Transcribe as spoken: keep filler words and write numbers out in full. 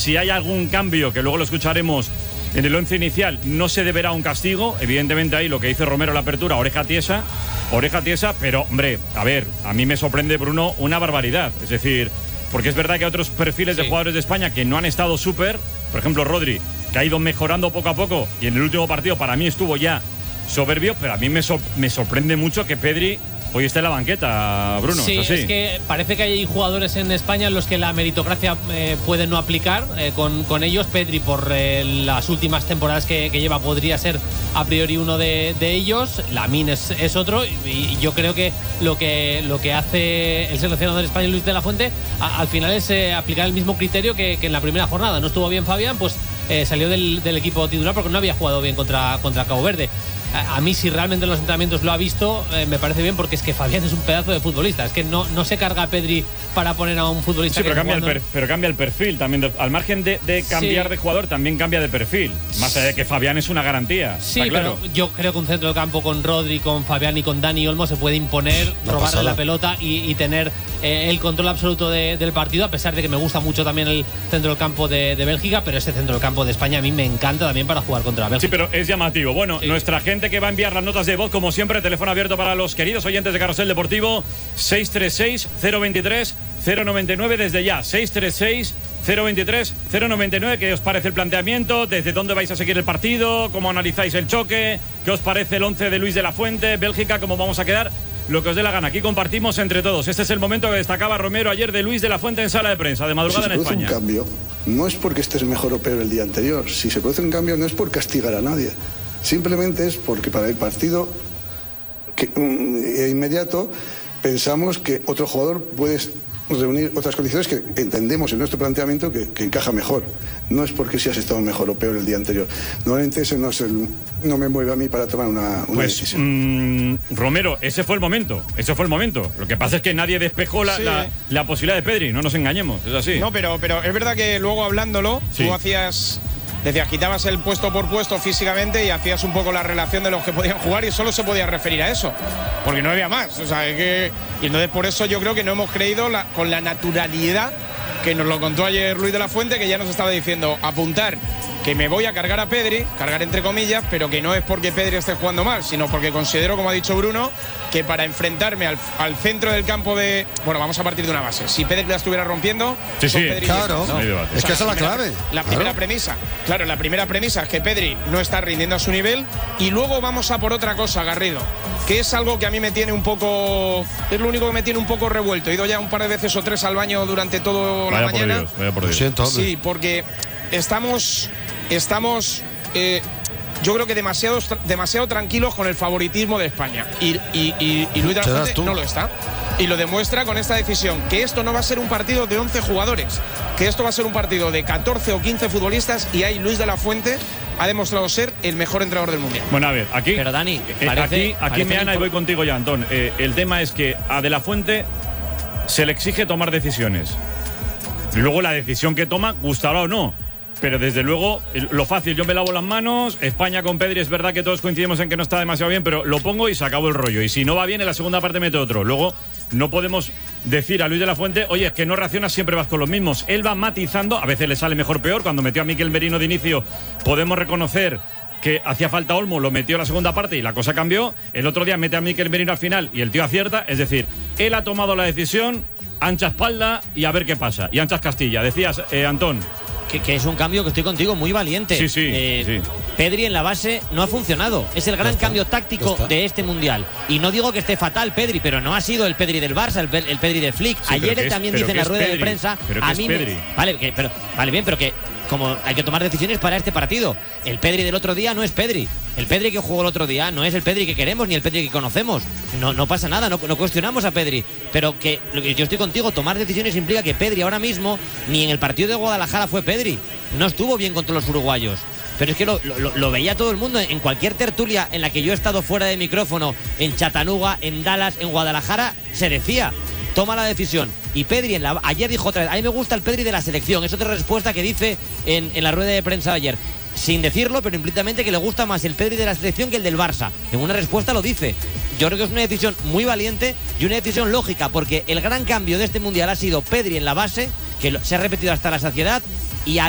si hay algún cambio, que luego lo escucharemos en el once inicial, no se deberá un castigo. Evidentemente ahí lo que dice Romero en la apertura, oreja tiesa, oreja tiesa, pero hombre, a ver, a mí me sorprende, Bruno, una barbaridad. Es decir, porque es verdad que hay otros perfiles sí. de jugadores de España que no han estado súper, por ejemplo Rodri, que ha ido mejorando poco a poco y en el último partido para mí estuvo ya soberbio, pero a mí me, so- me sorprende mucho que Pedri hoy está en la banqueta, Bruno. Sí, es, así. es que parece que hay jugadores en España en los que la meritocracia eh, puede no aplicar eh, con, con ellos. Pedri, por eh, las últimas temporadas que, que lleva, podría ser a priori uno de, de ellos. Lamine es, es otro. Y, y yo creo que lo que lo que hace el seleccionador español Luis de la Fuente a, al final es eh, aplicar el mismo criterio que, que en la primera jornada. No estuvo bien Fabián, pues eh, salió del, del equipo titular porque no había jugado bien contra, contra Cabo Verde. A mí, si realmente en los entrenamientos lo ha visto, eh, me parece bien, porque es que Fabián es un pedazo de futbolista. Es que no, no se carga a Pedri para poner a un futbolista. Sí, que pero, cambia jugando... el per, pero cambia el perfil también. De, al margen de, de cambiar sí. de jugador, también cambia de perfil. Más allá de que Fabián es una garantía. Sí, claro. pero yo creo que un centro del campo con Rodri, con Fabián y con Dani Olmo se puede imponer, no robarle pasada. la pelota y, y tener eh, el control absoluto de, del partido, a pesar de que me gusta mucho también el centro del campo de, de Bélgica, pero ese centro del campo de España a mí me encanta también para jugar contra Bélgica. Sí, pero es llamativo. Bueno, sí. nuestra gente que va a enviar las notas de voz, como siempre, teléfono abierto para los queridos oyentes de Carrusel Deportivo, seis tres seis, cero veintitrés, cero noventa y nueve, desde ya, seis tres seis, cero veintitrés, cero noventa y nueve. ¿Qué os parece el planteamiento? ¿Desde dónde vais a seguir el partido? ¿Cómo analizáis el choque? ¿Qué os parece el once de Luis de la Fuente? Bélgica, ¿cómo vamos a quedar? Lo que os dé la gana. Aquí compartimos entre todos. Este es el momento que destacaba Romero ayer de Luis de la Fuente en sala de prensa, de madrugada si en España. Si se produce un cambio, no es porque estés mejor o peor el día anterior. Si se produce un cambio, no es por castigar a nadie. Simplemente es porque para el partido que, um, inmediato pensamos que otro jugador puede reunir otras condiciones que entendemos en nuestro planteamiento que, que encaja mejor. No es porque si has estado mejor o peor el día anterior. Normalmente eso no, es el, no me mueve a mí para tomar una, una pues, decisión. Mmm, Romero, ese fue el momento. Ese fue el momento. Lo que pasa es que nadie despejó la, sí. la, la posibilidad de Pedri. No nos engañemos. Es así. No, pero, pero es verdad que luego hablándolo, sí. tú hacías... Decías, quitabas el puesto por puesto físicamente y hacías un poco la relación de los que podían jugar y solo se podía referir a eso, porque no había más. O sea, es que, y entonces por eso yo creo que no hemos creído la, con la naturalidad que nos lo contó ayer Luis de la Fuente, que ya nos estaba diciendo apuntar que me voy a cargar a Pedri, cargar entre comillas, pero que no es porque Pedri esté jugando mal, sino porque considero, como ha dicho Bruno, que para enfrentarme al, al centro del campo de... Bueno, vamos a partir de una base. Si Pedri la estuviera rompiendo... Sí, sí, Pedri claro. ¿no? No es que esa es la clave. La primera claro. premisa. Claro, la primera premisa es que Pedri no está rindiendo a su nivel. Y luego vamos a por otra cosa, Garrido, que es algo que a mí me tiene un poco... Es lo único que me tiene un poco revuelto. He ido ya un par de veces o tres al baño durante toda la mañana. Por Dios, vaya por Dios. Siento, sí, porque estamos... Estamos... Eh, yo creo que demasiado, demasiado tranquilos con el favoritismo de España. Y, y, y, y Luis de la Fuente no lo está. Y lo demuestra con esta decisión, que esto no va a ser un partido de once jugadores, que esto va a ser un partido de catorce o quince futbolistas, y ahí Luis de la Fuente ha demostrado ser el mejor entrenador del Mundial. Bueno, a ver, aquí, Pero Dani, eh, parece, aquí, aquí me Ana y voy contigo ya, Antón. Eh, el tema es que a De la Fuente se le exige tomar decisiones. Luego la decisión que toma, gustará o no. Pero desde luego, lo fácil, yo me lavo las manos. España con Pedri, es verdad que todos coincidimos en que no está demasiado bien, pero lo pongo y se acabó el rollo. Y si no va bien, en la segunda parte mete otro. Luego, no podemos decir a Luis de la Fuente, oye, es que no reaccionas, siempre vas con los mismos. Él va matizando, a veces le sale mejor peor. Cuando metió a Mikel Merino de inicio, podemos reconocer que hacía falta Olmo, lo metió en la segunda parte y la cosa cambió. El otro día mete a Mikel Merino al final y el tío acierta. Es decir, él ha tomado la decisión, ancha espalda y a ver qué pasa. Y anchas Castilla. Decías, eh, Antón. Que, que es un cambio que estoy contigo, muy valiente. Sí, sí, eh, sí. Pedri en la base no ha funcionado. Es el gran cambio táctico de este Mundial. Y no digo que esté fatal Pedri, pero no ha sido el Pedri del Barça, el, el Pedri de Flick. Sí, Ayer él es, también dice en la rueda Pedri, de prensa, a mí me, vale, que, pero, vale bien, pero que como hay que tomar decisiones para este partido. El Pedri del otro día no es Pedri. El Pedri que jugó el otro día no es el Pedri que queremos ni el Pedri que conocemos. No, no pasa nada, no, no cuestionamos a Pedri. Pero que lo que yo estoy contigo, tomar decisiones implica que Pedri ahora mismo, ni en el partido de Guadalajara fue Pedri. No estuvo bien contra los uruguayos. Pero es que lo, lo, lo veía todo el mundo en cualquier tertulia en la que yo he estado fuera de micrófono, en Chattanooga, en Dallas, en Guadalajara, se decía, toma la decisión. Y Pedri, en la, ayer dijo otra vez, a mí me gusta el Pedri de la selección. Es otra respuesta que dice en, en la rueda de prensa de ayer. Sin decirlo, pero implícitamente que le gusta más el Pedri de la selección que el del Barça. En una respuesta lo dice. Yo creo que es una decisión muy valiente y una decisión lógica, porque el gran cambio de este Mundial ha sido Pedri en la base, que se ha repetido hasta la saciedad, y a